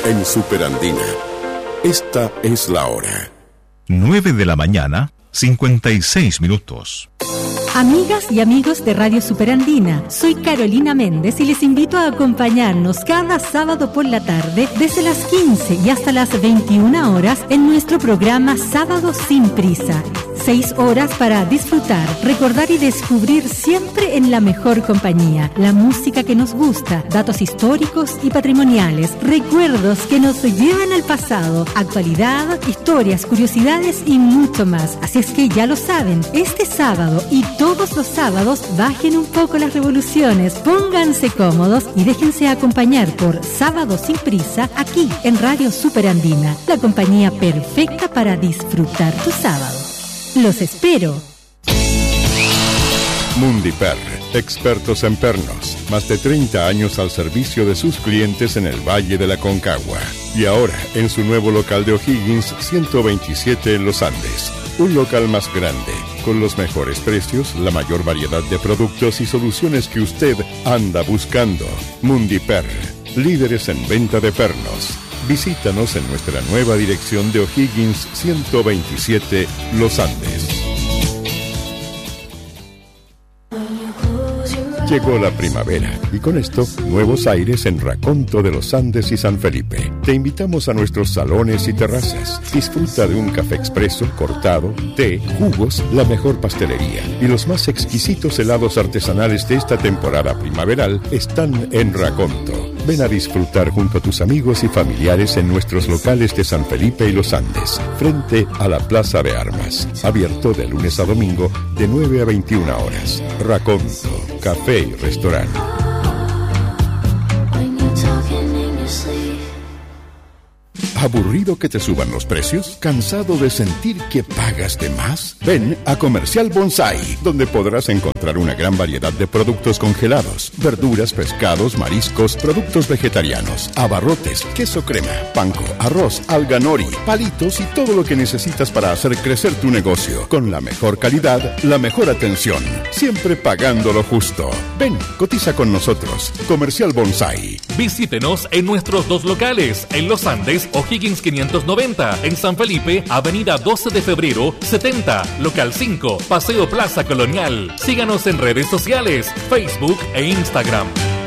en Superandina. Esta es la hora. 9 de la mañana, 56 minutos. Amigas y amigos de Radio Superandina, soy Carolina Méndez y les invito a acompañarnos cada sábado por la tarde desde las 15 y hasta las 21 horas en nuestro programa Sábado Sin Prisa. 6 horas para disfrutar, recordar y descubrir siempre en la mejor compañía, la música que nos gusta, datos históricos y patrimoniales, recuerdos que nos llevan al pasado, actualidad, historias, curiosidades y mucho más. Así es que ya lo saben, este sábado y todos los sábados bajen un poco las revoluciones, pónganse cómodos y déjense acompañar por Sábado Sin Prisa aquí en Radio Superandina, la compañía perfecta para disfrutar tu sábado. ¡Los espero! Mundiper, expertos en pernos. Más de 30 años al servicio de sus clientes en el Valle de la Concagua. Y ahora, en su nuevo local de O'Higgins, 127 en Los Andes. Un local más grande, con los mejores precios, la mayor variedad de productos y soluciones que usted anda buscando. Mundiper, líderes en venta de pernos. Visítanos en nuestra nueva dirección de O'Higgins 127, Los Andes. Llegó la primavera y con esto nuevos aires en Raconto de los Andes y San Felipe. Te invitamos a nuestros salones y terrazas. Disfruta de un café expreso, cortado, té, jugos, la mejor pastelería y los más exquisitos helados artesanales de esta temporada primaveral están en Raconto. Ven a disfrutar junto a tus amigos y familiares en nuestros locales de San Felipe y Los Andes, frente a la Plaza de Armas. Abierto de lunes a domingo de 9 a 21 horas. Raconto, café y restaurante. ¿Aburrido que te suban los precios? ¿Cansado de sentir que pagas de más? Ven a Comercial Bonsai, donde podrás encontrar una gran variedad de productos congelados, verduras, pescados, mariscos, productos vegetarianos, abarrotes, queso crema, panko, arroz, alga nori, palitos y todo lo que necesitas para hacer crecer tu negocio. Con la mejor calidad, la mejor atención, siempre pagando lo justo. Ven, cotiza con nosotros. Comercial Bonsai. Visítenos en nuestros dos locales, en Los Andes, O'Higgins 590, en San Felipe, Avenida 12 de Febrero, 70, Local 5, Paseo Plaza Colonial. Síganos en redes sociales, Facebook e Instagram.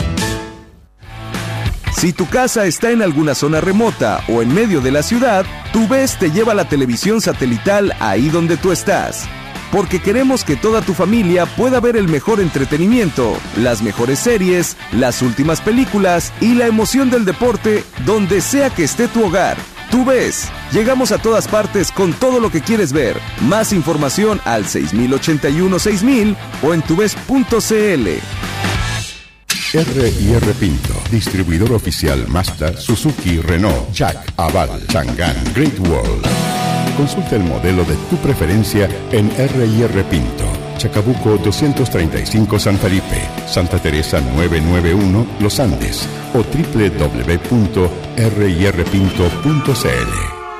Si tu casa está en alguna zona remota o en medio de la ciudad, TUVES te lleva la televisión satelital ahí donde tú estás. Porque queremos que toda tu familia pueda ver el mejor entretenimiento, las mejores series, las últimas películas y la emoción del deporte donde sea que esté tu hogar. TUVES, llegamos a todas partes con todo lo que quieres ver. Más información al 6081-6000 o en tuves.cl. R&R Pinto, distribuidor oficial Mazda, Suzuki, Renault, Jack, Aval, Chang'an, Great Wall. Consulta el modelo de tu preferencia en R&R Pinto, Chacabuco 235 San Felipe, Santa Teresa 991 Los Andes o www.rirpinto.cl.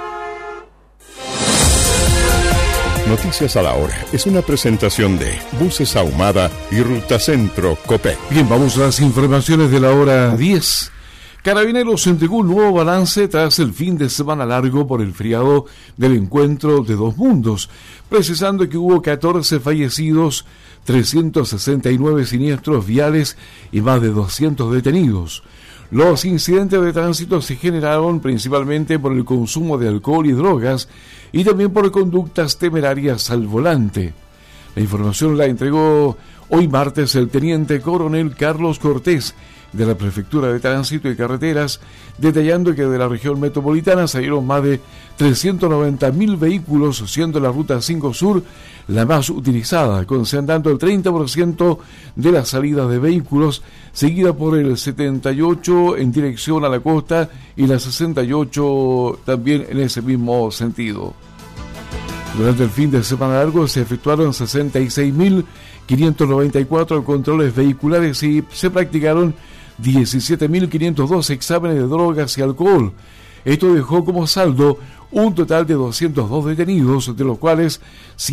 Noticias a la hora es una presentación de Buses Ahumada y Ruta Centro Copec. Bien, vamos a las informaciones de la hora 10. Carabineros entregó un nuevo balance tras el fin de semana largo por el feriado del Encuentro de Dos Mundos, precisando que hubo 14 fallecidos, 369 siniestros viales y más de 200 detenidos. Los incidentes de tránsito se generaron principalmente por el consumo de alcohol y drogas y también por conductas temerarias al volante. La información la entregó hoy martes el teniente coronel Carlos Cortés, de la Prefectura de Tránsito y Carreteras, detallando que de la región metropolitana salieron más de 390.000 vehículos, siendo la Ruta 5 Sur la más utilizada, concentrando el 30% de la salida de vehículos, seguida por el 78 en dirección a la costa y la 68 también en ese mismo sentido. Durante el fin de semana largo se efectuaron 66.594 controles vehiculares y se practicaron 17.502 exámenes de drogas y alcohol. Esto dejó como saldo un total de 202 detenidos, de los cuales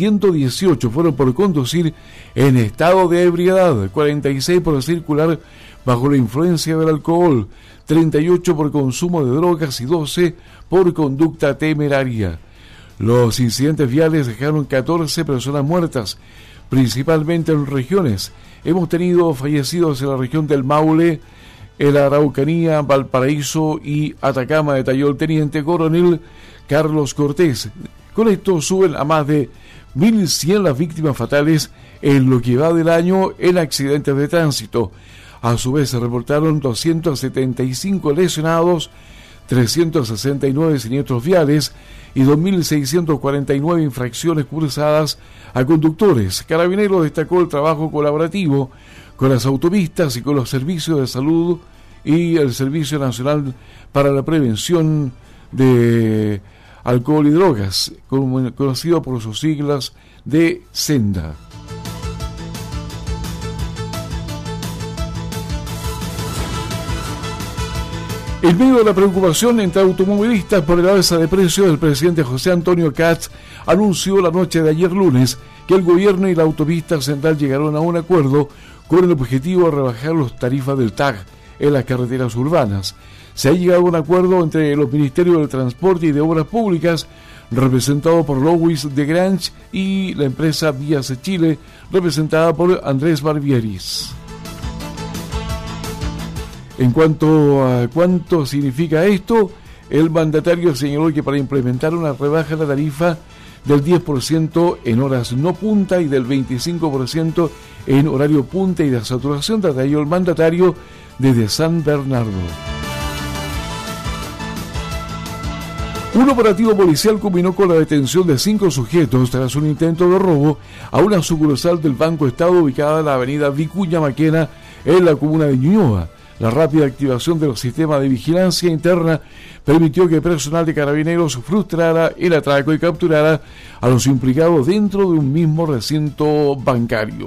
118 fueron por conducir en estado de ebriedad, 46 por circular bajo la influencia del alcohol, 38 por consumo de drogas y 12 por conducta temeraria. Los incidentes viales dejaron 14 personas muertas, principalmente en regiones. Hemos tenido fallecidos en la región del Maule, en la Araucanía, Valparaíso y Atacama, detalló el teniente coronel Carlos Cortés. Con esto suben a más de 1.100 las víctimas fatales en lo que va del año en accidentes de tránsito. A su vez se reportaron 275 lesionados, 369 siniestros viales y 2.649 infracciones cursadas a conductores. Carabineros destacó el trabajo colaborativo con las autopistas y con los servicios de salud y el Servicio Nacional para la Prevención de Alcohol y Drogas, conocido por sus siglas de SENDA. En medio de la preocupación entre automovilistas por el alza de precios, el presidente José Antonio Katz anunció la noche de ayer lunes que el gobierno y la autopista central llegaron a un acuerdo con el objetivo de rebajar las tarifas del TAG en las carreteras urbanas. Se ha llegado a un acuerdo entre los Ministerios del Transporte y de Obras Públicas, representado por Louis de Grange, y la empresa Vías de Chile, representada por Andrés Barbieris. En cuanto a cuánto significa esto, el mandatario señaló que para implementar una rebaja de la tarifa del 10% en horas no punta y del 25% en horario punta y de saturación, detalló el mandatario desde San Bernardo. Un operativo policial culminó con la detención de 5 sujetos tras un intento de robo a una sucursal del Banco Estado ubicada en la avenida Vicuña Maquena en la comuna de Ñuñoa. La rápida activación de los sistemas de vigilancia interna permitió que personal de Carabineros frustrara el atraco y capturara a los implicados dentro de un mismo recinto bancario.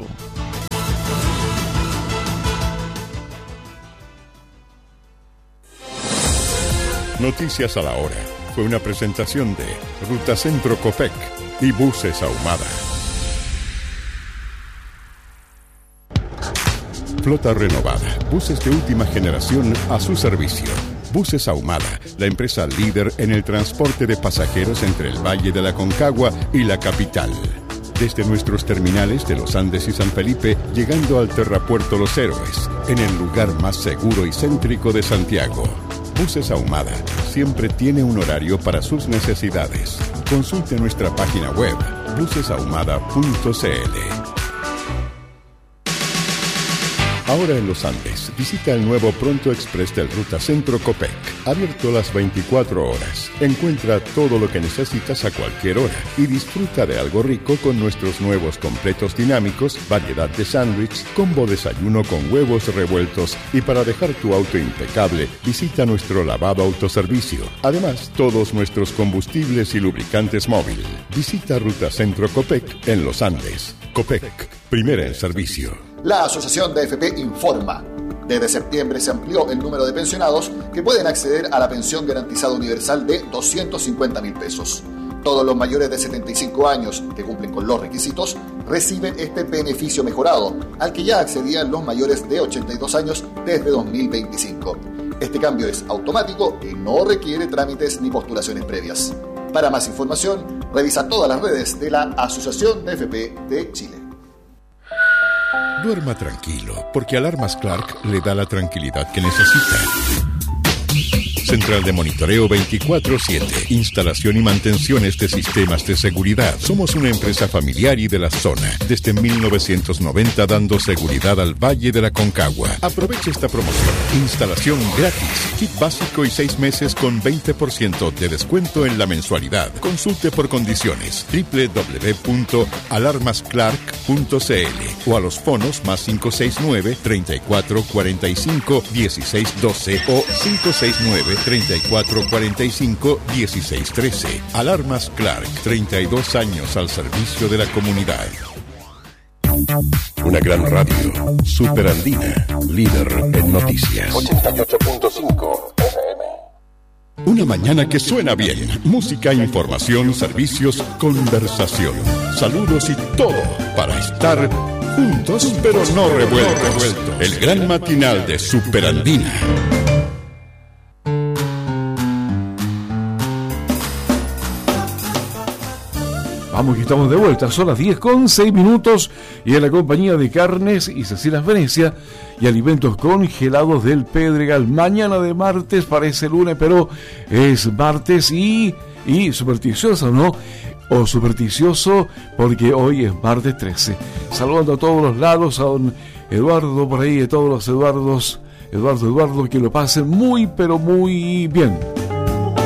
Noticias a la hora. Fue una presentación de Ruta Centro Copec y Buses Ahumada. Flota renovada, buses de última generación a su servicio. Buses Ahumada, la empresa líder en el transporte de pasajeros entre el Valle de la Concagua y la capital. Desde nuestros terminales de Los Andes y San Felipe, llegando al Terrapuerto Los Héroes, en el lugar más seguro y céntrico de Santiago. Buses Ahumada siempre tiene un horario para sus necesidades. Consulte nuestra página web, busesahumada.cl. Ahora en Los Andes, visita el nuevo Pronto Express del Ruta Centro Copec, abierto las 24 horas. Encuentra todo lo que necesitas a cualquier hora y disfruta de algo rico con nuestros nuevos completos dinámicos, variedad de sándwich, combo desayuno con huevos revueltos y para dejar tu auto impecable, visita nuestro lavado autoservicio. Además, todos nuestros combustibles y lubricantes móvil. Visita Ruta Centro Copec en Los Andes. Copec, primera en servicio. La Asociación de AFP informa. Desde septiembre se amplió el número de pensionados que pueden acceder a la pensión garantizada universal de 250.000 pesos. Todos los mayores de 75 años que cumplen con los requisitos reciben este beneficio mejorado, al que ya accedían los mayores de 82 años desde 2025. Este cambio es automático y no requiere trámites ni postulaciones previas. Para más información, revisa todas las redes de la Asociación de AFP de Chile. Duerma tranquilo, porque Alarmas Clark le da la tranquilidad que necesita. Central de monitoreo 24/7. Instalación y mantenciones de sistemas de seguridad. Somos una empresa familiar y de la zona. Desde 1990 dando seguridad al Valle de la Concagua. Aproveche esta promoción. Instalación gratis. Kit básico y 6 meses con 20% de descuento en la mensualidad. Consulte por condiciones. www.alarmasclark.cl o a los fonos más 569 34 45 16 12 o 569 34 45 16 13. Alarmas Clark, 32 años al servicio de la comunidad. Una gran radio, Superandina, líder en noticias. 88.5 FM. Una mañana que suena bien. Música, información, servicios, conversación. Saludos y todo para estar juntos pero no revueltos. El gran matinal de Superandina. Vamos, que estamos de vuelta, son las 10:06 y en la compañía de Carnes y Cecinas Venecia y alimentos congelados del Pedregal. Mañana de martes, parece lunes, pero es martes y supersticioso, ¿no? O supersticioso porque hoy es martes 13. Saludando a todos los lados, a don Eduardo por ahí, a todos los Eduardos, Eduardo, que lo pasen muy, pero muy bien.